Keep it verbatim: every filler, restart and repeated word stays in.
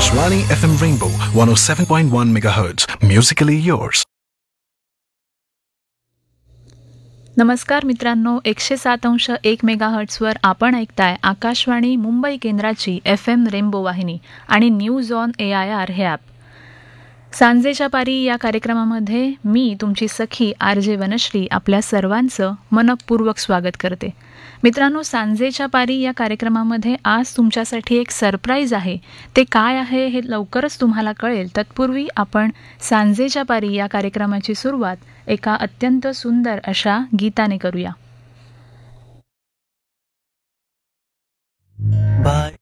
Akashvani F M Rainbow one oh seven point one megahertz. Musically yours. नमस्कार मित्रांनो, एकशे सात अंश एक मेगाहर्ट्सवर आपण ऐकताय आकाशवाणी मुंबई केंद्राची एफ एम रेनबो वाहिनी आणि news on A I R हे ॲप. सांजेच्या पारी या कार्यक्रमामध्ये मी तुमची सखी आर जे वनश्री आपल्या सर्वांचं मनपूर्वक स्वागत करते. मित्रांनो, सांजेच्या पारी या कार्यक्रमामध्ये आज तुमच्यासाठी एक सरप्राईज आहे. ते काय आहे हे लवकरच तुम्हाला कळेल. तत्पूर्वी आपण सांजेच्या पारी या कार्यक्रमाची सुरुवात एका अत्यंत सुंदर अशा गीताने करूया. बाय